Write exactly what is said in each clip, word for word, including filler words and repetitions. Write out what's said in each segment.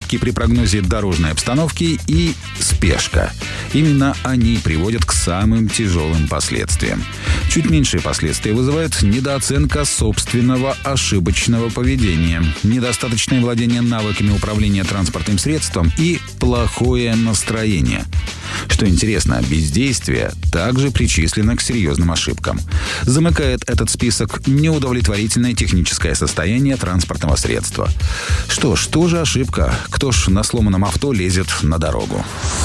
ошибки при прогнозе дорожной обстановки и спешка. Именно они приводят к самым тяжелым последствиям. Чуть меньшие последствия вызывают недооценка собственного ошибочного поведения, недостаточное владение навыками управления транспортным средством и плохое настроение. Что интересно, бездействие также причислено к серьезным ошибкам. Замыкает этот список неудовлетворительное техническое состояние транспортного средства. Что ж, тоже ошибка. Кто ж на сломанном авто лезет на дорогу?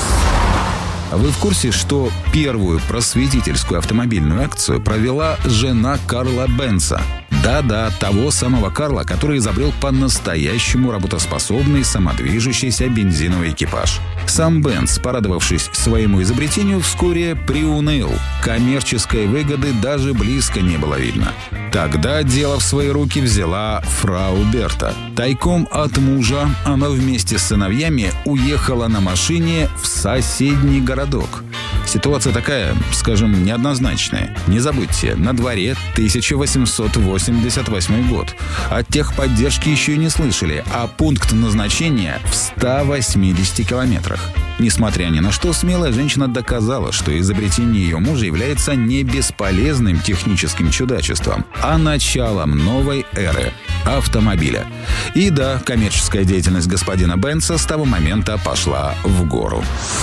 Вы в курсе, что первую просветительскую автомобильную акцию провела жена Карла Бенца? Да-да, того самого Карла, который изобрел по-настоящему работоспособный самодвижущийся бензиновый экипаж. Сам Бенц, порадовавшись своему изобретению, вскоре приуныл. Коммерческой выгоды даже близко не было видно. Тогда дело в свои руки взяла фрау Берта. Тайком от мужа она вместе с сыновьями уехала на машине в соседний городок. Ситуация такая, скажем, неоднозначная. Не забудьте, на дворе тысяча восемьсот восемьдесят восьмой год. О техподдержке еще и не слышали, а пункт назначения в ста восьмидесяти километрах. Несмотря ни на что, смелая женщина доказала, что изобретение ее мужа является не бесполезным техническим чудачеством, а началом новой эры автомобиля. И да, коммерческая деятельность господина Бенца с того момента пошла в гору.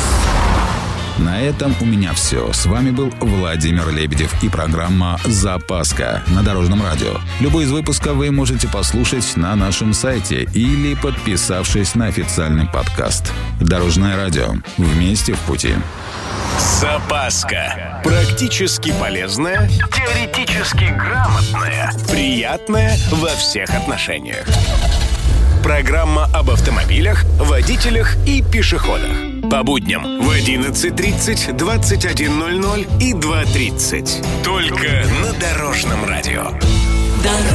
На этом у меня все. С вами был Владимир Лебедев и программа «Запаска» на Дорожном радио. Любой из выпусков вы можете послушать на нашем сайте или подписавшись на официальный подкаст. Дорожное радио. Вместе в пути. Запаска. Практически полезная, теоретически грамотная, приятная во всех отношениях. Программа об автомобилях, водителях и пешеходах. По будням в одиннадцать тридцать, двадцать один ноль ноль и два тридцать. Только на Дорожном радио.